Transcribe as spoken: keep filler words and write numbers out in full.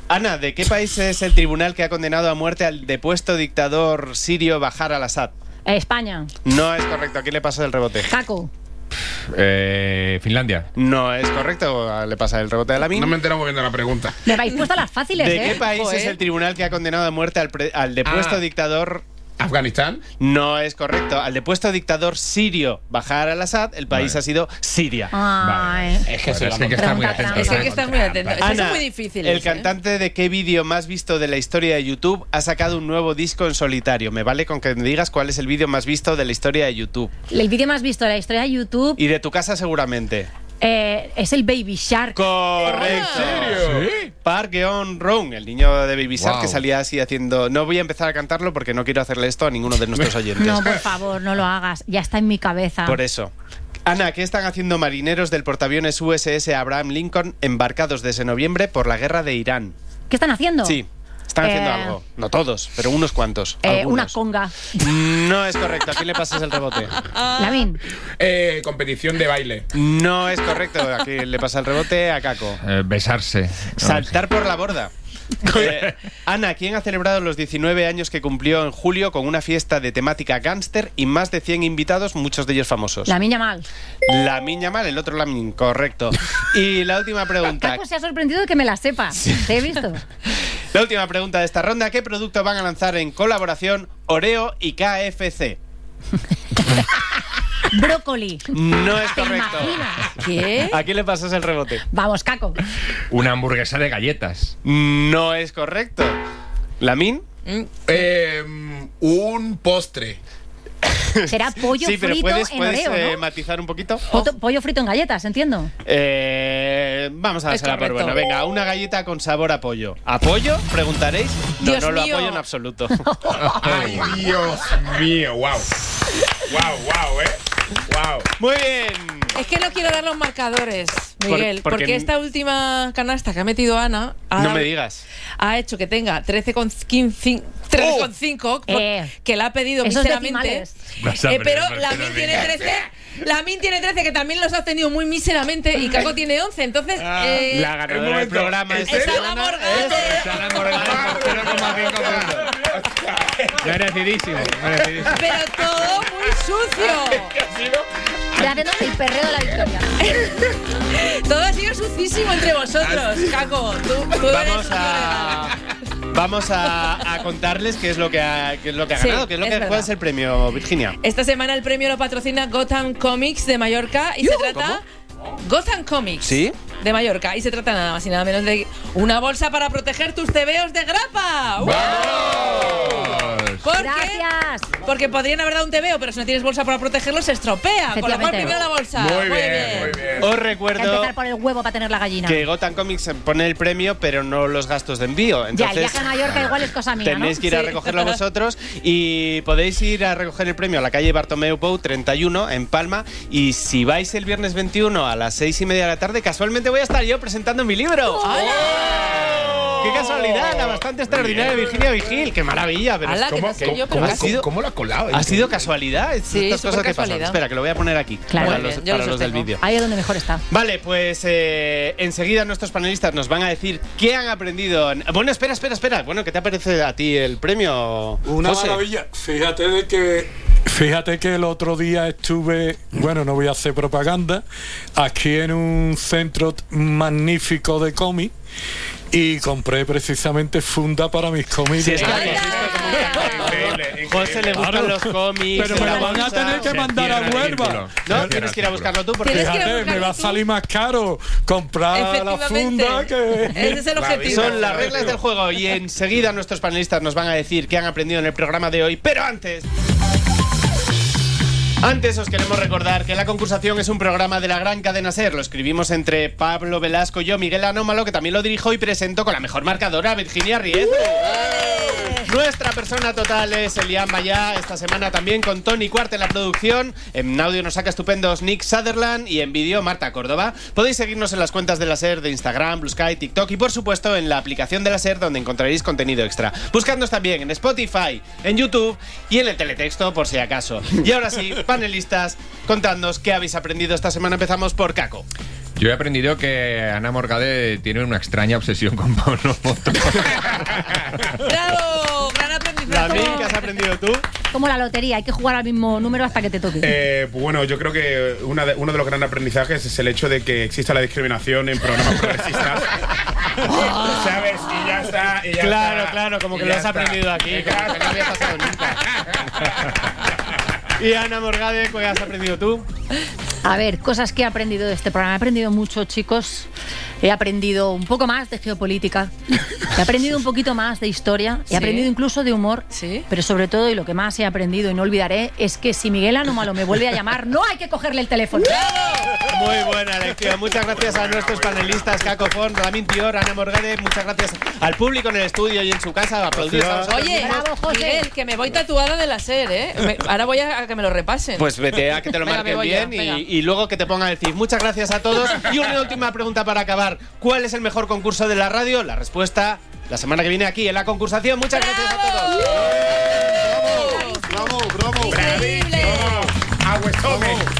Ana, ¿de qué país es el tribunal que ha condenado a muerte al depuesto dictador sirio Bashar al-Assad? España. No es correcto. ¿A quién le pasa el rebote? Caco. Eh, Finlandia. No es correcto. Le pasa el rebote a Lamin. No me he enterado muy bien de la pregunta. Me habéis puesto las fáciles, ¿De ¿eh? qué país Joder. es el tribunal que ha condenado a muerte al, pre- al depuesto Ah. dictador? ¿Afganistán? No es correcto. Al depuesto dictador sirio Bashar al-Assad, el país Vale. ha sido Siria. Ay. Es que Joder, se es que hay que estar muy Pregunta atento. trampa. Es que hay ¿eh? que estar muy atento. Estas Ana, son muy difíciles. el cantante de qué vídeo más visto de la historia de YouTube ha sacado un nuevo disco en solitario. Me vale con que me digas cuál es el vídeo más visto de la historia de YouTube. El vídeo más visto de la historia de YouTube Y de tu casa seguramente. eh, es el Baby Shark. Correcto. ¿Sí? Park Geun-rong, el niño de Baby Shark Wow. que salía así haciendo... No voy a empezar a cantarlo porque no quiero hacerle esto a ninguno de nuestros oyentes. No, por favor, no lo hagas. Ya está en mi cabeza. Por eso. Ana, ¿qué están haciendo marineros del portaaviones U S S Abraham Lincoln embarcados desde noviembre por la guerra de Irán? ¿Qué están haciendo? Sí, están haciendo Eh, algo. No todos, pero unos cuantos. Eh, una algunos. conga. No es correcto. ¿A quién le pasas el rebote? Lamin. Eh, competición de baile. No es correcto. ¿A quién le pasa el rebote? A Caco. Eh, besarse. No, Saltar por la borda. Eh, Ana, ¿quién ha celebrado los diecinueve años que cumplió en julio con una fiesta de temática gángster y más de cien invitados, muchos de ellos famosos? La niña mal. La miña mal, el otro Lamin, correcto. Y la última pregunta. Caco se ha sorprendido de que me la sepa. ¿Te he visto? La última pregunta de esta ronda. ¿Qué producto van a lanzar en colaboración Oreo y K F C? Brócoli. No es ¿Te correcto. imaginas? ¿Qué? ¿A quién le pasas el rebote? Vamos, Caco. Una hamburguesa de galletas. No es correcto. ¿Lamin? Mm, Eh, un postre. Será pollo Sí, pero frito puedes, en puedes Oreo, eh, ¿no? matizar un poquito. Poto- Pollo frito en galletas, entiendo. Eh, vamos a Es dársela por correcto. bueno. Venga, una galleta con sabor a pollo. ¿A pollo? Preguntaréis. No, Dios no lo mío. apoyo en absoluto. Ay, Dios mío, wow. Wow, wow, eh. Wow. Muy bien. Es que no quiero dar los marcadores, Por- Miguel, porque- porque esta última canasta que ha metido Ana ha, No me digas. ha hecho que tenga trece coma cinco, Eh, que la ha pedido esos míseramente. decimales. Vas a Eh, pero perder, la pero Min no tiene digas. trece, la Min tiene trece, que también los ha obtenido muy míseramente, y Caco tiene once. Entonces, eh, La ganadora un del momento, programa ¿en es serio? está enamorada. Sara Morgana por cero coma cinco puntos. Merecidísimo, merecidísimo. Pero todo muy sucio. Ya haciendo el perreo de la victoria. Todo ha sido sucísimo entre vosotros, Caco. Tú, tú eres Vamos un a vamos a, a contarles qué es lo que ha, qué es lo que ha Sí, ganado, qué es lo es que verdad. cuál es el premio, Virginia. Esta semana el premio lo patrocina Gotham Comics de Mallorca y se trata... Gotham Comics ¿Sí? de Mallorca y se trata nada más y nada menos de una bolsa para proteger tus tebeos de grapa. ¡Uh! ¿Por qué? Gracias. Porque podrían haber dado un tebeo, pero si no tienes bolsa para protegerlo se estropea. Con lo cual Efectivamente. primero la bolsa. Muy bien, muy bien. Os Hay que recuerdo empezar por el huevo para tener la gallina. que Gotham Comics pone el premio, pero no los gastos de envío. Ya, el Entonces, viaje a Mallorca igual es cosa mía, tenéis ¿no? que ir a Sí. recogerlo vosotros y podéis ir a recoger el premio a la calle Bartomeu Pou treinta y uno en Palma. Y si vais el viernes veintiuno a las seis y media de la tarde, casualmente voy a estar yo presentando mi libro. ¡Qué casualidad! La bastante extraordinaria Virginia Vigil. ¡Qué maravilla! Pero Ala, es- que ¿Cómo, no sé cómo- yo, pero cómo- ha sido- cómo lo ha colado? ha sido casualidad. Es- Sí, estas cosas súper que pasan. casualidad. Espera, que lo voy a poner aquí. Claro. Para Muy los, bien, yo para lo los del sostengo. vídeo. Ahí es donde mejor está. Vale, pues eh, enseguida nuestros panelistas nos van a decir qué han aprendido. en- Bueno, espera, espera, espera. Bueno, ¿qué te parece a ti el premio? Una José? maravilla. Fíjate de que fíjate que el otro día estuve, bueno, no voy a hacer propaganda, aquí en un centro t- magnífico de cómic y compré precisamente funda para mis cómics. Sí, es que ¡Anda! habéis visto cómo- Increíble, José le gustan Claro. los cómics. Pero me la lo van a bolsa. tener que Se mandar a cierra el Huelva. círculo. No, tienes que ir a buscarlo tú porque Tienes que ir a Fíjate, me va a buscarlo tú. salir más caro comprar la Efectivamente. funda que... Ese es el objetivo. son las reglas del juego. Y enseguida nuestros panelistas nos van a decir qué han aprendido en el programa de hoy. Pero antes... Antes os queremos recordar que La Concursación es un programa de la gran cadena SER. Lo escribimos entre Pablo Velasco y yo, Miguel Anómalo, que también lo dirijo y presento con la mejor marcadora, Virginia Riezu. Nuestra persona total es Elian Bayá, esta semana también con Tony Cuart en la producción. En audio nos saca estupendos Nick Sutherland y en vídeo Marta Córdoba. Podéis seguirnos en las cuentas de la SER de Instagram, Blue Sky, TikTok y por supuesto en la aplicación de la SER donde encontraréis contenido extra. Buscadnos también en Spotify, en YouTube y en el teletexto por si acaso. Y ahora sí, panelistas. Contadnos qué habéis aprendido esta semana. Empezamos por Caco. Yo he aprendido que Ana Morgade tiene una extraña obsesión con Paulo Moto. ¡Bravo! ¡Gran aprendizaje! David, ¿qué has aprendido tú? Como la lotería, hay que jugar al mismo número hasta que te toque. Eh, pues bueno, yo creo que una de- uno de los grandes aprendizajes es el hecho de que exista la discriminación en programas progresistas. ¿Sabes? Y ya está. Y ya Claro, está, claro, como y que ya lo has está. aprendido aquí, como que no había pasado nunca. Y Ana Morgade, ¿qué has aprendido tú? A ver, cosas que he aprendido de este programa. He aprendido mucho, chicos. He aprendido un poco más de geopolítica. He aprendido un poquito más de historia. He ¿Sí? aprendido incluso de humor. ¿Sí? Pero sobre todo, y lo que más he aprendido y no olvidaré, es que si Miguel Anómalo me vuelve a llamar, no hay que cogerle el teléfono. Muy buena lección. Muchas gracias a nuestros panelistas, Caco Font, Ramin Tior, Ana Morgade. Muchas gracias al público en el estudio y en su casa. Aplaudidos a vosotros Oye, mismos. Bravo, José. Miguel, que me voy tatuada de la SER, ¿eh? Me- ahora voy a, a que me lo repasen. Pues vete a que te lo Venga, marquen me voy ya, bien venga. y, y luego que te pongan el C I F. Muchas gracias a todos. Y una última pregunta para acabar. ¿Cuál es el mejor concurso de la radio? La respuesta la semana que viene aquí en la concursación. Muchas gracias a todos. ¡Bravo, bravo! ¡Increíble! ¡Bravo! ¡Agüesome!